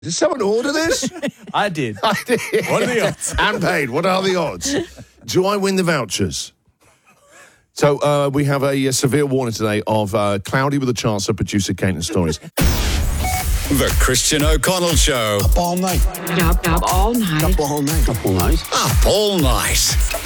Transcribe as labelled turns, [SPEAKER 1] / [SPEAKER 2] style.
[SPEAKER 1] Did someone order this?
[SPEAKER 2] I did.
[SPEAKER 1] I did.
[SPEAKER 2] What are the odds?
[SPEAKER 1] And paid. What are the odds? Do I win the vouchers? So we have a severe warning today of cloudy with a chance of producer Caitlin stories.
[SPEAKER 3] The Christian O'Connell Show.
[SPEAKER 4] Up all night.
[SPEAKER 5] Up all night.
[SPEAKER 4] Up all night. Up all night.
[SPEAKER 3] Up all night.